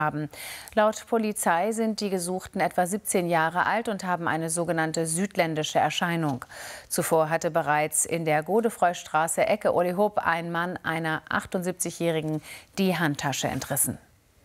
haben. Laut Polizei sind die Gesuchten etwa 17 Jahre alt und haben eine sogenannte südländische Erscheinung. Zuvor hatte bereits in der Godefroystraße Ecke Ollihop ein Mann einer 78-Jährigen die Handtasche entrissen.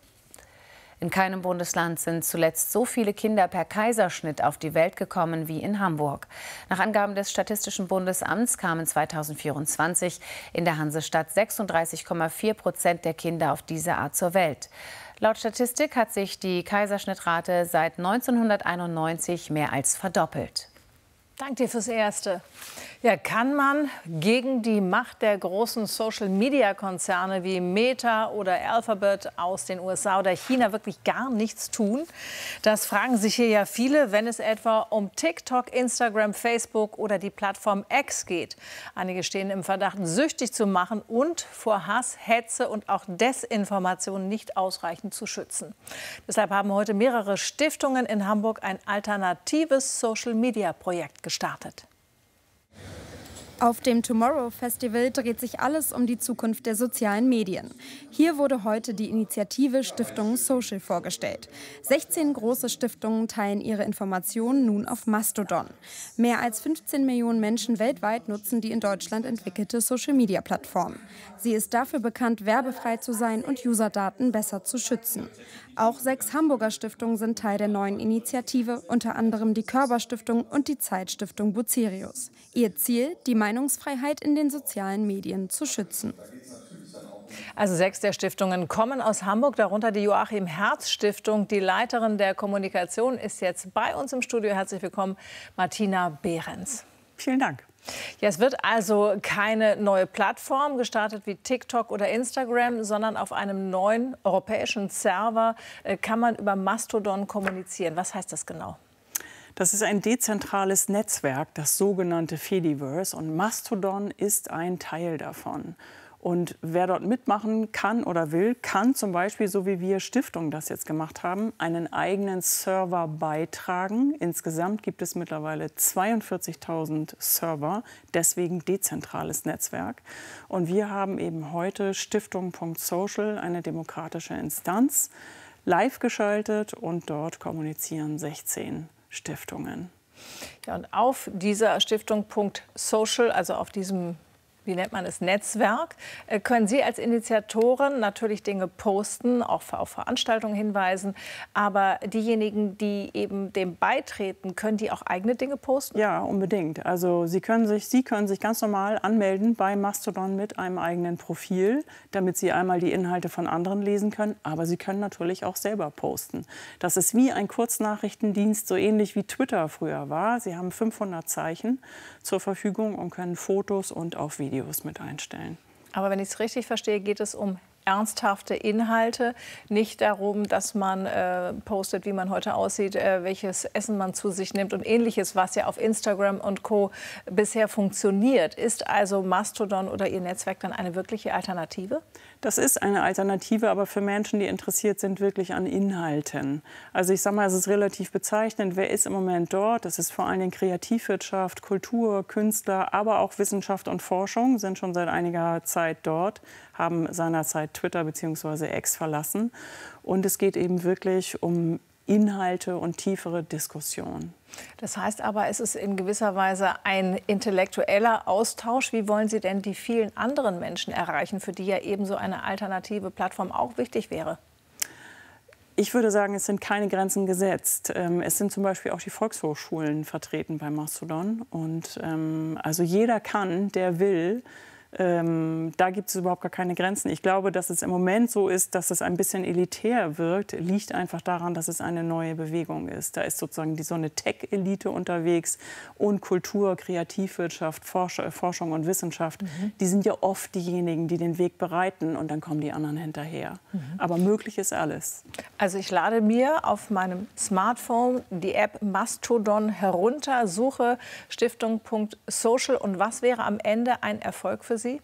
In keinem Bundesland sind zuletzt so viele Kinder per Kaiserschnitt auf die Welt gekommen wie in Hamburg. Nach Angaben des Statistischen Bundesamts kamen 2024 in der Hansestadt 36,4% der Kinder auf diese Art zur Welt. Laut Statistik hat sich die Kaiserschnittrate seit 1991 mehr als verdoppelt. Danke dir fürs Erste. Ja, kann man gegen die Macht der großen Social-Media-Konzerne wie Meta oder Alphabet aus den USA oder China wirklich gar nichts tun? Das fragen sich hier ja viele, wenn es etwa um TikTok, Instagram, Facebook oder die Plattform X geht. Einige stehen im Verdacht, süchtig zu machen und vor Hass, Hetze und auch Desinformation nicht ausreichend zu schützen. Deshalb haben heute mehrere Stiftungen in Hamburg ein alternatives Social-Media-Projekt gestartet. Auf dem Tomorrow Festival dreht sich alles um die Zukunft der sozialen Medien. Hier wurde heute die Initiative Stiftung Social vorgestellt. 16 große Stiftungen teilen ihre Informationen nun auf Mastodon. Mehr als 15 Millionen Menschen weltweit nutzen die in Deutschland entwickelte Social-Media-Plattform. Sie ist dafür bekannt, werbefrei zu sein und Userdaten besser zu schützen. Auch 6 Hamburger Stiftungen sind Teil der neuen Initiative, unter anderem die Körber-Stiftung und die Zeitstiftung Bucerius. Ihr Ziel, die Meinungsfreiheit in den sozialen Medien zu schützen. Also 6 der Stiftungen kommen aus Hamburg, darunter die Joachim Herz Stiftung. Die Leiterin der Kommunikation ist jetzt bei uns im Studio. Herzlich willkommen, Martina Behrens. Vielen Dank. Ja, es wird also keine neue Plattform gestartet wie TikTok oder Instagram, sondern auf einem neuen europäischen Server kann man über Mastodon kommunizieren. Was heißt das genau? Das ist ein dezentrales Netzwerk, das sogenannte Fediverse. Und Mastodon ist ein Teil davon. Und wer dort mitmachen kann oder will, kann zum Beispiel, so wie wir Stiftungen das jetzt gemacht haben, einen eigenen Server beitragen. Insgesamt gibt es mittlerweile 42.000 Server, deswegen dezentrales Netzwerk. Und wir haben eben heute Stiftung.social, eine demokratische Instanz, live geschaltet und dort kommunizieren 16 Stiftungen. Ja, und auf dieser Stiftung.social, also auf diesem, wie nennt man es, Netzwerk, können Sie als Initiatoren natürlich Dinge posten, auch auf Veranstaltungen hinweisen. Aber diejenigen, die eben dem beitreten, können die auch eigene Dinge posten? Ja, unbedingt. Also Sie können sich ganz normal anmelden bei Mastodon mit einem eigenen Profil, damit Sie einmal die Inhalte von anderen lesen können. Aber Sie können natürlich auch selber posten. Das ist wie ein Kurznachrichtendienst, so ähnlich wie Twitter früher war. Sie haben 500 Zeichen zur Verfügung und können Fotos und auch Videos mit einstellen. Aber wenn ich es richtig verstehe, geht es um ernsthafte Inhalte, nicht darum, dass man postet, wie man heute aussieht, welches Essen man zu sich nimmt und Ähnliches, was ja auf Instagram und Co. bisher funktioniert. Ist also Mastodon oder Ihr Netzwerk dann eine wirkliche Alternative? Das ist eine Alternative, aber für Menschen, die interessiert sind, wirklich an Inhalten. Also ich sage mal, es ist relativ bezeichnend, wer ist im Moment dort? Das ist vor allen Dingen Kreativwirtschaft, Kultur, Künstler, aber auch Wissenschaft und Forschung sind schon seit einiger Zeit dort, haben seinerzeit Twitter bzw. X verlassen. Und es geht eben wirklich um Inhalte und tiefere Diskussionen. Das heißt aber, es ist in gewisser Weise ein intellektueller Austausch. Wie wollen Sie denn die vielen anderen Menschen erreichen, für die ja ebenso eine alternative Plattform auch wichtig wäre? Ich würde sagen, es sind keine Grenzen gesetzt. Es sind zum Beispiel auch die Volkshochschulen vertreten bei Mastodon. Und also jeder kann, der will. Da gibt es überhaupt gar keine Grenzen. Ich glaube, dass es im Moment so ist, dass es ein bisschen elitär wirkt, liegt einfach daran, dass es eine neue Bewegung ist. Da ist sozusagen so eine Tech-Elite unterwegs und Kultur, Kreativwirtschaft, Forschung und Wissenschaft. Die sind ja oft diejenigen, die den Weg bereiten und dann kommen die anderen hinterher. Aber möglich ist alles. Also ich lade mir auf meinem Smartphone die App Mastodon herunter, suche Stiftung.social und was wäre am Ende ein Erfolg für Sie?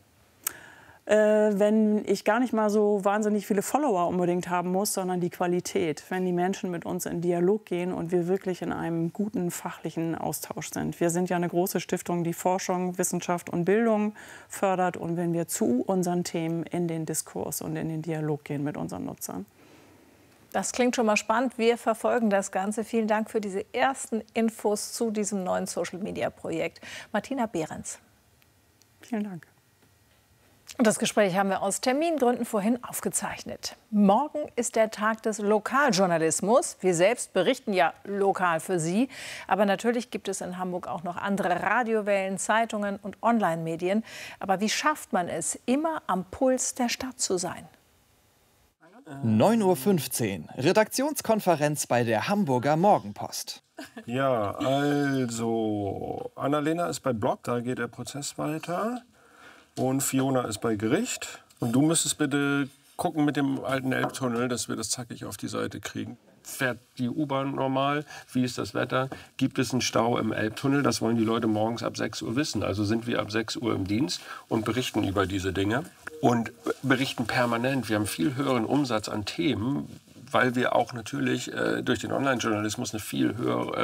Wenn ich gar nicht mal so wahnsinnig viele Follower unbedingt haben muss, sondern die Qualität. Wenn die Menschen mit uns in Dialog gehen und wir wirklich in einem guten fachlichen Austausch sind. Wir sind ja eine große Stiftung, die Forschung, Wissenschaft und Bildung fördert. Und wenn wir zu unseren Themen in den Diskurs und in den Dialog gehen mit unseren Nutzern. Das klingt schon mal spannend. Wir verfolgen das Ganze. Vielen Dank für diese ersten Infos zu diesem neuen Social-Media-Projekt. Martina Behrens. Vielen Dank. Und das Gespräch haben wir aus Termingründen vorhin aufgezeichnet. Morgen ist der Tag des Lokaljournalismus. Wir selbst berichten ja lokal für Sie. Aber natürlich gibt es in Hamburg auch noch andere Radiowellen, Zeitungen und Online-Medien. Aber wie schafft man es, immer am Puls der Stadt zu sein? 9:15 Uhr, Redaktionskonferenz bei der Hamburger Morgenpost. Ja, also Annalena ist bei Blog, da geht der Prozess weiter. Und Fiona ist bei Gericht. Und du müsstest bitte gucken mit dem alten Elbtunnel, dass wir das zackig auf die Seite kriegen. Fährt die U-Bahn normal? Wie ist das Wetter? Gibt es einen Stau im Elbtunnel? Das wollen die Leute morgens ab 6 Uhr wissen. Also sind wir ab 6 Uhr im Dienst und berichten über diese Dinge. Und berichten permanent. Wir haben viel höheren Umsatz an Themen, weil wir auch natürlich durch den Online-Journalismus eine viel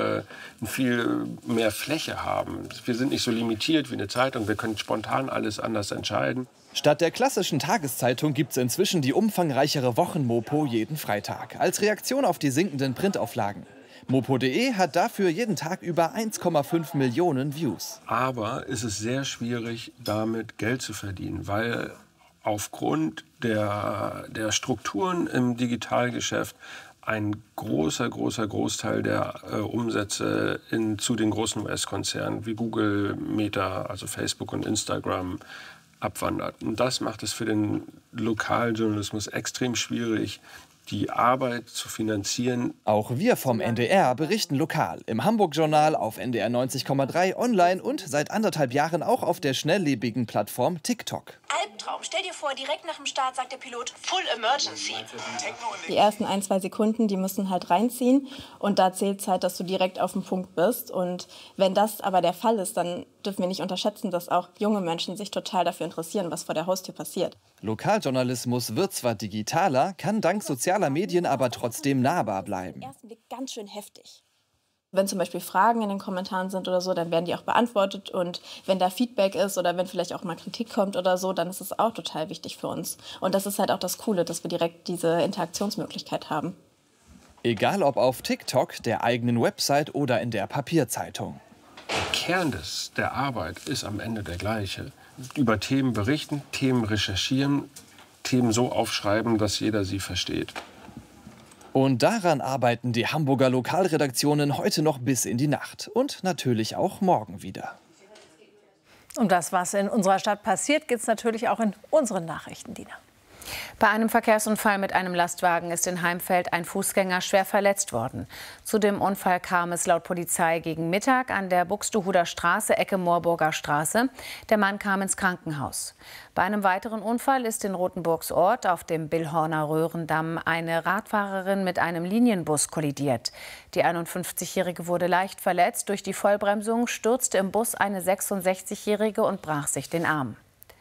mehr Fläche haben. Wir sind nicht so limitiert wie eine Zeitung. Wir können spontan alles anders entscheiden. Statt der klassischen Tageszeitung gibt es inzwischen die umfangreichere Wochenmopo jeden Freitag. Als Reaktion auf die sinkenden Printauflagen. Mopo.de hat dafür jeden Tag über 1,5 Millionen Views. Aber es ist sehr schwierig, damit Geld zu verdienen, weil aufgrund der Strukturen im Digitalgeschäft ein großer Großteil der Umsätze zu den großen US-Konzernen wie Google, Meta, also Facebook und Instagram abwandert. Und das macht es für den Lokaljournalismus extrem schwierig, die Arbeit zu finanzieren. Auch wir vom NDR berichten lokal. Im Hamburg-Journal, auf NDR 90,3, online und seit 1,5 Jahren auch auf der schnelllebigen Plattform TikTok. Albtraum. Stell dir vor, direkt nach dem Start sagt der Pilot Full Emergency. Die ersten 1-2 Sekunden, die müssen halt reinziehen. Und da zählt es halt, dass du direkt auf dem Punkt bist. Und wenn das aber der Fall ist, dann dürfen wir nicht unterschätzen, dass auch junge Menschen sich total dafür interessieren, was vor der Haustür passiert. Lokaljournalismus wird zwar digitaler, kann dank sozialer Medien aber trotzdem nahbar bleiben. Im ersten Blick ganz schön heftig. Wenn zum Beispiel Fragen in den Kommentaren sind oder so, dann werden die auch beantwortet. Und wenn da Feedback ist oder wenn vielleicht auch mal Kritik kommt oder so, dann ist es auch total wichtig für uns. Und das ist halt auch das Coole, dass wir direkt diese Interaktionsmöglichkeit haben. Egal ob auf TikTok, der eigenen Website oder in der Papierzeitung. Der Kern der Arbeit ist am Ende der gleiche. Über Themen berichten, Themen recherchieren, Themen so aufschreiben, dass jeder sie versteht. Und daran arbeiten die Hamburger Lokalredaktionen heute noch bis in die Nacht. Und natürlich auch morgen wieder. Um das, was in unserer Stadt passiert, geht es natürlich auch in unseren Nachrichten, Dina. Bei einem Verkehrsunfall mit einem Lastwagen ist in Heimfeld ein Fußgänger schwer verletzt worden. Zu dem Unfall kam es laut Polizei gegen Mittag an der Buxtehuder Straße, Ecke Moorburger Straße. Der Mann kam ins Krankenhaus. Bei einem weiteren Unfall ist in Rothenburgsort auf dem Billhorner Röhrendamm eine Radfahrerin mit einem Linienbus kollidiert. Die 51-Jährige wurde leicht verletzt. Durch die Vollbremsung stürzte im Bus eine 66-Jährige und brach sich den Arm.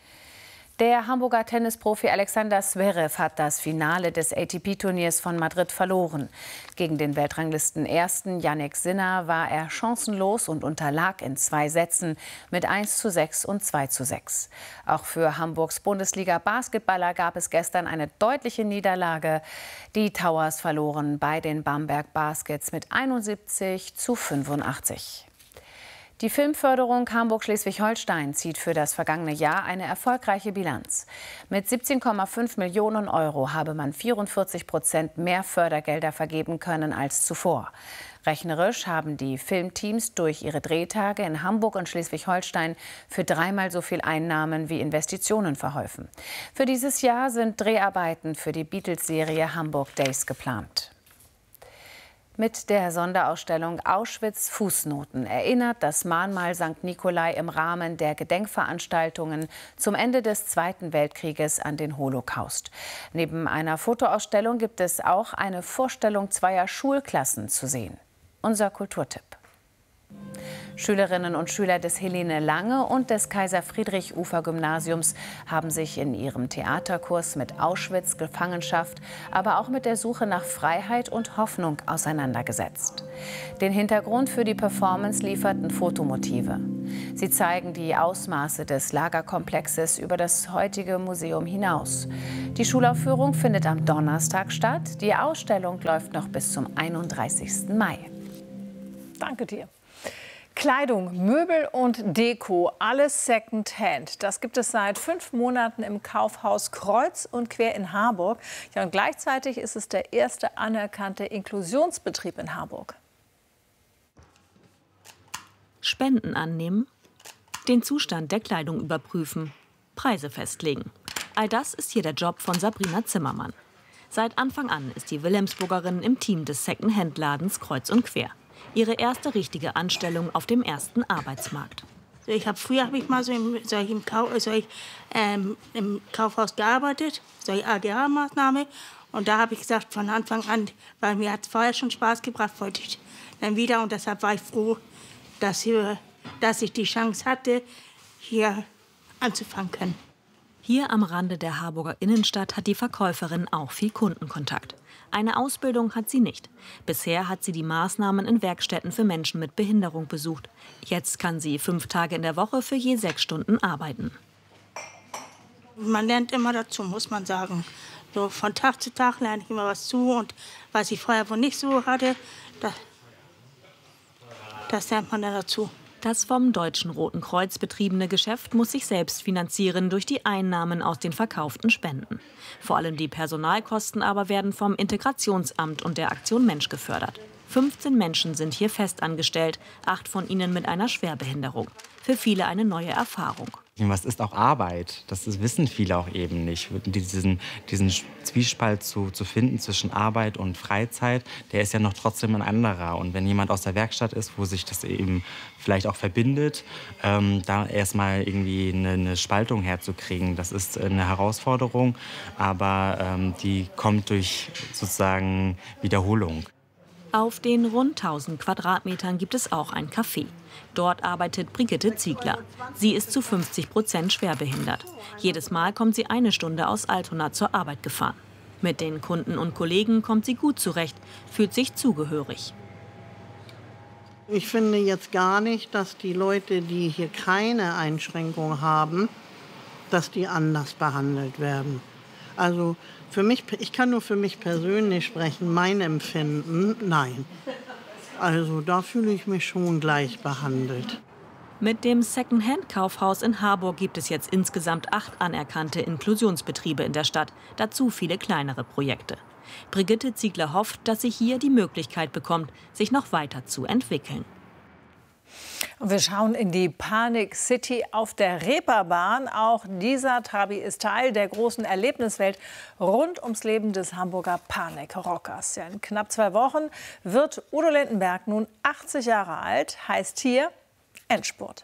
Der Hamburger Tennisprofi Alexander Zverev hat das Finale des ATP-Turniers von Madrid verloren. Gegen den Weltranglisten-Ersten Jannik Sinner war er chancenlos und unterlag in 2 Sätzen mit 1:6 und 2:6. Auch für Hamburgs Bundesliga-Basketballer gab es gestern eine deutliche Niederlage. Die Towers verloren bei den Bamberg Baskets mit 71:85. Die Filmförderung Hamburg-Schleswig-Holstein zieht für das vergangene Jahr eine erfolgreiche Bilanz. Mit 17,5 Millionen € habe man 44% mehr Fördergelder vergeben können als zuvor. Rechnerisch haben die Filmteams durch ihre Drehtage in Hamburg und Schleswig-Holstein für 3-mal so viel Einnahmen wie Investitionen verholfen. Für dieses Jahr sind Dreharbeiten für die Beatles-Serie Hamburg Days geplant. Mit der Sonderausstellung Auschwitz Fußnoten erinnert das Mahnmal St. Nikolai im Rahmen der Gedenkveranstaltungen zum Ende des Zweiten Weltkrieges an den Holocaust. Neben einer Fotoausstellung gibt es auch eine Vorstellung 2 Schulklassen zu sehen. Unser Kulturtipp. Schülerinnen und Schüler des Helene Lange und des Kaiser-Friedrich-Ufer-Gymnasiums haben sich in ihrem Theaterkurs mit Auschwitz, Gefangenschaft, aber auch mit der Suche nach Freiheit und Hoffnung auseinandergesetzt. Den Hintergrund für die Performance lieferten Fotomotive. Sie zeigen die Ausmaße des Lagerkomplexes über das heutige Museum hinaus. Die Schulaufführung findet am Donnerstag statt. Die Ausstellung läuft noch bis zum 31. Mai. Danke dir. Kleidung, Möbel und Deko, alles Secondhand. Das gibt es seit 5 Monaten im Kaufhaus Kreuz und Quer in Harburg. Ja, und gleichzeitig ist es der erste anerkannte Inklusionsbetrieb in Harburg. Spenden annehmen, den Zustand der Kleidung überprüfen, Preise festlegen. All das ist hier der Job von Sabrina Zimmermann. Seit Anfang an ist die Wilhelmsburgerin im Team des Secondhand-Ladens Kreuz und Quer. Ihre erste richtige Anstellung auf dem ersten Arbeitsmarkt. Früher habe ich mal im Kaufhaus gearbeitet, solche ADA-Maßnahme. Und da habe ich gesagt, von Anfang an, weil mir hat es vorher schon Spaß gebracht, wollte ich dann wieder. Und deshalb war ich froh, dass ich die Chance hatte, hier anzufangen können. Hier am Rande der Harburger Innenstadt hat die Verkäuferin auch viel Kundenkontakt. Eine Ausbildung hat sie nicht. Bisher hat sie die Maßnahmen in Werkstätten für Menschen mit Behinderung besucht. Jetzt kann sie 5 Tage in der Woche für je 6 Stunden arbeiten. Man lernt immer dazu, muss man sagen. So von Tag zu Tag lerne ich immer was zu. Und was ich vorher wohl nicht so hatte, das lernt man dann dazu. Das vom Deutschen Roten Kreuz betriebene Geschäft muss sich selbst finanzieren durch die Einnahmen aus den verkauften Spenden. Vor allem die Personalkosten aber werden vom Integrationsamt und der Aktion Mensch gefördert. 15 Menschen sind hier fest angestellt, 8 von ihnen mit einer Schwerbehinderung. Für viele eine neue Erfahrung. Was ist auch Arbeit? Das wissen viele auch eben nicht. Diesen Zwiespalt zu finden zwischen Arbeit und Freizeit, der ist ja noch trotzdem ein anderer. Und wenn jemand aus der Werkstatt ist, wo sich das eben vielleicht auch verbindet, da erstmal irgendwie eine Spaltung herzukriegen, das ist eine Herausforderung, aber die kommt durch sozusagen Wiederholung. Auf den rund 1000 Quadratmetern gibt es auch ein Café. Dort arbeitet Brigitte Ziegler. Sie ist zu 50% schwerbehindert. Jedes Mal kommt sie 1 Stunde aus Altona zur Arbeit gefahren. Mit den Kunden und Kollegen kommt sie gut zurecht, fühlt sich zugehörig. Ich finde jetzt gar nicht, dass die Leute, die hier keine Einschränkung haben, dass die anders behandelt werden. Also für mich, ich kann nur für mich persönlich sprechen, mein Empfinden, nein. Also da fühle ich mich schon gleich behandelt. Mit dem Secondhand-Kaufhaus in Harburg gibt es jetzt insgesamt 8 anerkannte Inklusionsbetriebe in der Stadt, dazu viele kleinere Projekte. Brigitte Ziegler hofft, dass sie hier die Möglichkeit bekommt, sich noch weiter zu entwickeln. Und wir schauen in die Panik City auf der Reeperbahn. Auch dieser Trabi ist Teil der großen Erlebniswelt rund ums Leben des Hamburger Panikrockers. Ja, in knapp 2 Wochen wird Udo Lindenberg nun 80 Jahre alt, heißt hier Endspurt.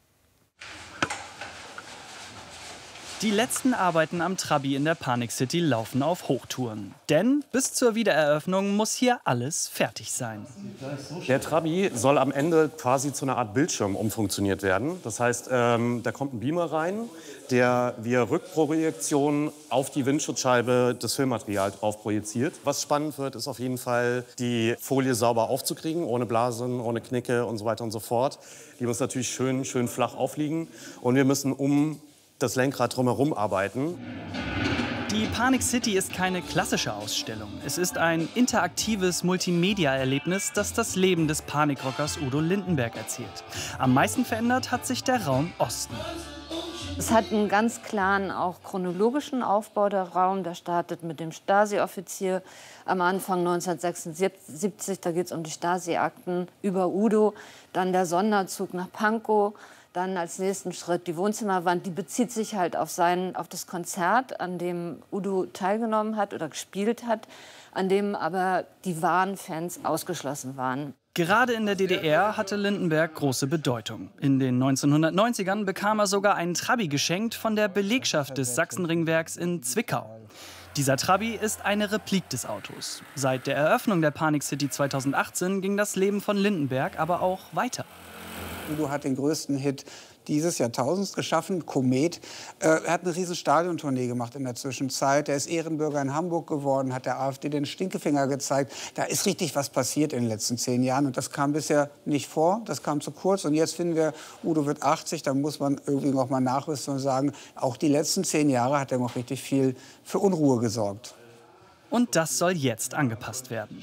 Die letzten Arbeiten am Trabi in der Panik City laufen auf Hochtouren. Denn bis zur Wiedereröffnung muss hier alles fertig sein. Der Trabi soll am Ende quasi zu einer Art Bildschirm umfunktioniert werden. Das heißt, da kommt ein Beamer rein, der via Rückprojektion auf die Windschutzscheibe das Filmmaterial drauf projiziert. Was spannend wird, ist auf jeden Fall, die Folie sauber aufzukriegen, ohne Blasen, ohne Knicke und so weiter und so fort. Die muss natürlich schön flach aufliegen. Und wir müssen um das Lenkrad drumherum arbeiten. Die Panik City ist keine klassische Ausstellung. Es ist ein interaktives Multimedia-Erlebnis, das das Leben des Panikrockers Udo Lindenberg erzählt. Am meisten verändert hat sich der Raum Osten. Es hat einen ganz klaren, auch chronologischen Aufbau, der Raum. Der startet mit dem Stasi-Offizier am Anfang 1976. Da geht es um die Stasi-Akten über Udo. Dann der Sonderzug nach Pankow. Dann als nächsten Schritt die Wohnzimmerwand. Die bezieht sich halt auf das Konzert, an dem Udo teilgenommen hat oder gespielt hat, an dem aber die wahren Fans ausgeschlossen waren. Gerade in der DDR hatte Lindenberg große Bedeutung. In den 1990ern bekam er sogar einen Trabi geschenkt von der Belegschaft des Sachsenringwerks in Zwickau. Dieser Trabi ist eine Replik des Autos. Seit der Eröffnung der Panik City 2018 ging das Leben von Lindenberg aber auch weiter. Udo hat den größten Hit dieses Jahrtausends geschaffen, Komet. Er hat eine riesen Stadiontournee gemacht in der Zwischenzeit. Er ist Ehrenbürger in Hamburg geworden, hat der AfD den Stinkefinger gezeigt. Da ist richtig was passiert in den letzten 10 Jahren. Und das kam bisher nicht vor, das kam zu kurz. Und jetzt finden wir, Udo wird 80, da muss man irgendwie noch mal nachrüsten und sagen, auch die letzten 10 Jahre hat er noch richtig viel für Unruhe gesorgt. Und das soll jetzt angepasst werden.